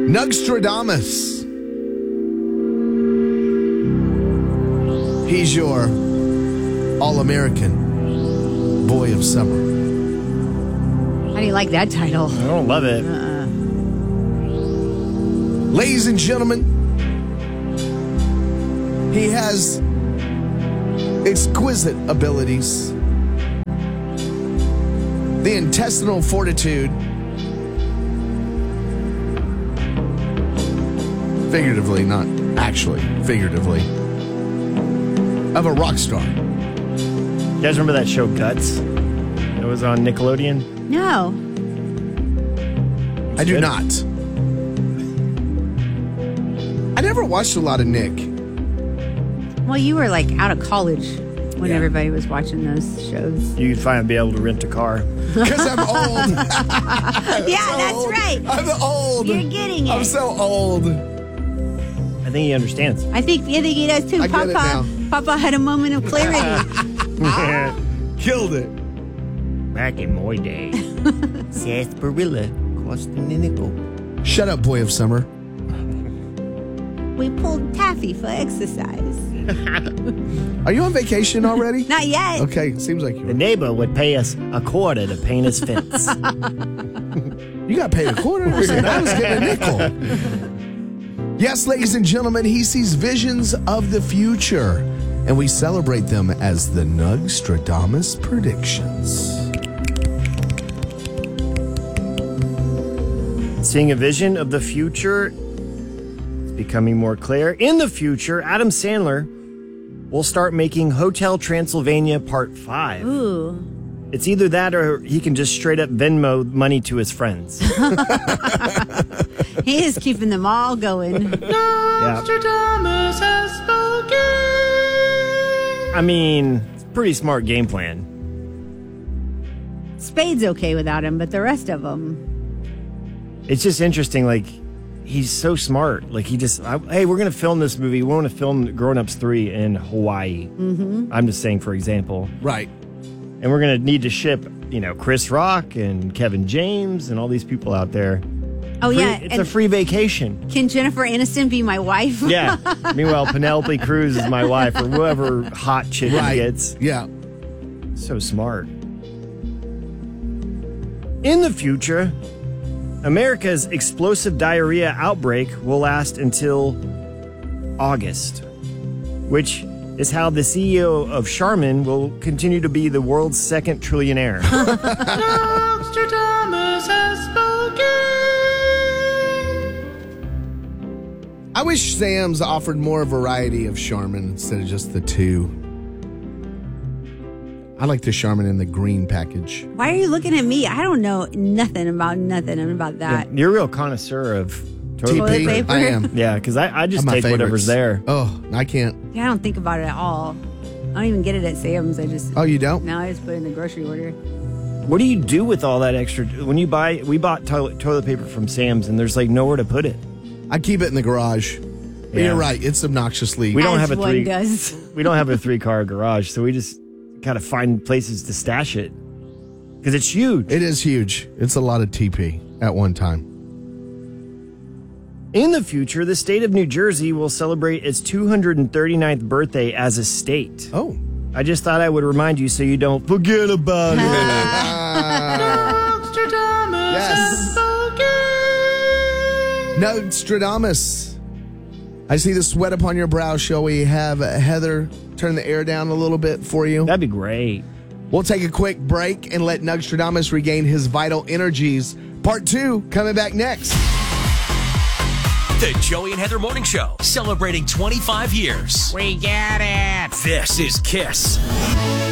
Nugstradamus. He's your all-American boy of summer. How do you like that title? I don't love it. Ladies and gentlemen, he has exquisite abilities, the intestinal fortitude, figuratively, not actually, figuratively, of a rock star. You guys remember that show Guts? It was on Nickelodeon. No. I do not. I never watched a lot of Nick. Well, you were like out of college when Yeah. everybody was watching those shows. You'd finally be able to rent a car. Because I'm old. Yeah, that's old. right. I'm old. You're getting it. I'm so old. I think he understands. I think he does too. I get it now. Papa had a moment of clarity. Killed it. Back in my day, sarsaparilla cost a nickel. Shut up, boy of summer. We pulled taffy for exercise. Are you on vacation already? Not yet. Okay, seems like you The are. neighbor would pay us a quarter to paint his fence. You got paid a quarter? I was getting a nickel. Yes, ladies and gentlemen, he sees visions of the future, and we celebrate them as the Nugstradamus predictions. Seeing a vision of the future is becoming more clear. In the future, Adam Sandler will start making Hotel Transylvania Part 5. Ooh. It's either that or he can just straight up Venmo money to his friends. He is keeping them all going. Yeah. I mean, it's a pretty smart game plan. Spade's okay without him, but the rest of them. It's just interesting, like, he's so smart. Like, hey, we're going to film this movie. We want to film Grown Ups 3 in Hawaii. Mm-hmm. I'm just saying, for example. Right. And we're going to need to ship, Chris Rock and Kevin James and all these people out there. Oh, yeah. It's a free vacation. Can Jennifer Aniston be my wife? Yeah. Meanwhile, Penelope Cruz is my wife, or whoever hot chick he gets. Yeah. So smart. In the future, America's explosive diarrhea outbreak will last until August, which is how the CEO of Charmin will continue to be the world's second trillionaire. Nostradamus has spoken. I wish Sam's offered more variety of Charmin instead of just the two. I like the Charmin in the green package. Why are you looking at me? I don't know nothing about that. You're a real connoisseur of Toilet paper? I am. Yeah, because I just My take whatever's favorites. there. Oh, I can't. Yeah, I don't think about it at all. I don't even get it at Sam's. Oh, you don't? Now I just put it in the grocery order. What do you do with all that extra? When we bought toilet paper from Sam's, and there's like nowhere to put it. I keep it in the garage. But Yeah. you're right. It's obnoxiously. We don't As have a one three. does. We don't have a 3-car garage, so we just gotta find places to stash it because it's huge. It is huge. It's a lot of TP at one time. In the future, the state of New Jersey will celebrate its 239th birthday as a state. Oh. I just thought I would remind you so you don't forget about it. Yes. Nostradamus. I see the sweat upon your brow. Shall we have Heather turn the air down a little bit for you? That'd be great. We'll take a quick break and let Nostradamus regain his vital energies. Part 2 coming back next. The Joey and Heather Morning Show, celebrating 25 years. We got it. This is KISS.